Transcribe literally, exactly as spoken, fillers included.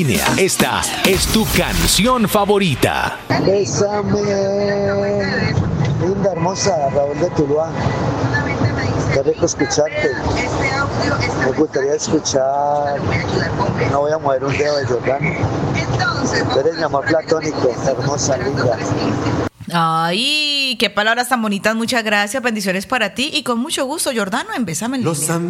Esta es tu canción favorita. Bésame, linda, hermosa, Raúl de Tuluá. Qué rico escucharte. Me gustaría escuchar No voy a mover un dedo de Jordán. Tú eres mi amor platónico, hermosa, linda. Ay, qué palabras tan bonitas, muchas gracias, bendiciones para ti y con mucho gusto, Jordano, en Bésame, linda.